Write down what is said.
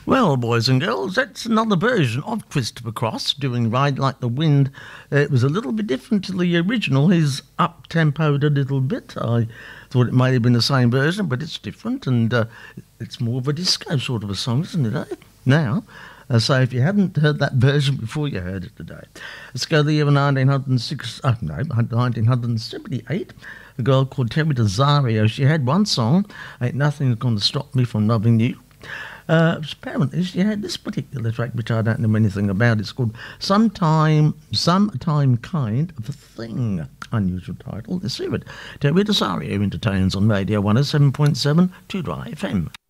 Well, boys and girls, that's another version of Christopher Cross doing Ride Like the Wind. It was a little bit different to the original. He's up-tempoed a little bit. I thought it may have been the same version, but it's different, and it's more of a disco sort of a song, isn't it, now? So if you hadn't heard that version before, you heard it today. Let's go to the year of 1978. A girl called Terry Rosario. She had one song, Ain't Nothing's Gonna Stop Me From Loving You. Apparently she had this particular track, which I don't know anything about. It's called Sometime Kind of a Thing. Unusual title. Let's see it. Terry Rosario entertains on Radio 107.7 2 Dry FM.